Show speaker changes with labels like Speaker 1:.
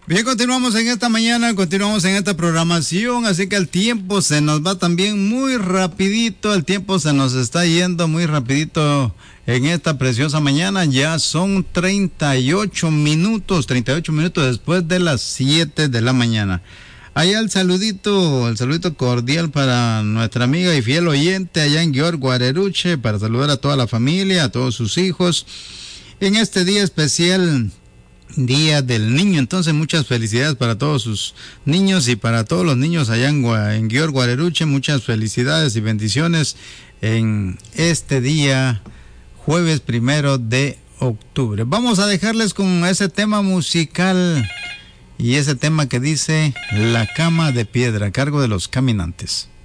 Speaker 1: Bien, continuamos en esta mañana, continuamos en esta programación, así que el tiempo se nos va también muy rapidito, el tiempo se nos está yendo muy rapidito en esta preciosa mañana, ya son 38 minutos después de las 7 de la mañana. Allá el saludito cordial para nuestra amiga y fiel oyente allá en Guior Guareruche, para saludar a toda la familia, a todos sus hijos, en este día especial, Día del Niño. Entonces, muchas felicidades para todos sus niños y para todos los niños allá en Guior Guareruche. Muchas felicidades y bendiciones en este día, jueves 1 de octubre. Vamos a dejarles con ese tema musical y ese tema que dice La Cama de Piedra, a cargo de Los Caminantes.